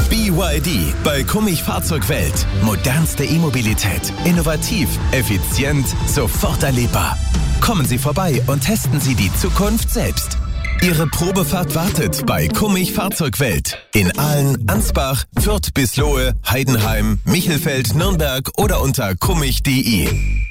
BYD bei Kummich Fahrzeugwelt. Modernste E-Mobilität. Innovativ, effizient, sofort erlebbar. Kommen Sie vorbei und testen Sie die Zukunft selbst. Ihre Probefahrt wartet bei Kummich Fahrzeugwelt. In Aalen, Ansbach, Fürth bis Lohe, Heidenheim, Michelfeld, Nürnberg oder unter kummich.de.